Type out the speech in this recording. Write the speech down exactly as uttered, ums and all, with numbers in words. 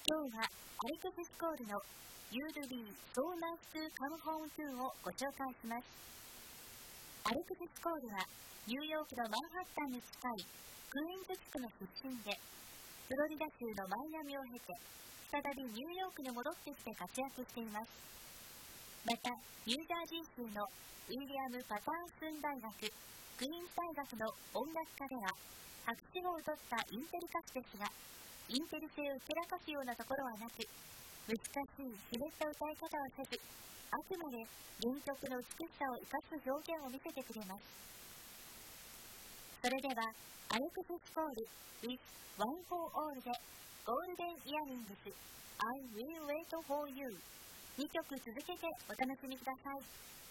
今日はアレクス・スコールの You'd be so nice to come home to をご紹介します。アレクス・スコールはニューヨークのマンハッタンに近いクイーンズ地区の出身で、フロリダ州のマイアミを経て再びニューヨークに戻ってきて活躍しています。またニュージャージー州のウィリアム・パターンスン大学クイーンズ大学の音楽科では博士号を取ったインテリ歌手ですが、インテリ性をひけらかすようなところはなく、難しいひねった歌い方をせず、あくまで原曲の美しさを生かす表現を見せてくれます。それではアレクス・スコール with One for All で Golden Earrings I Will Wait for You にきょく続けてお楽しみください。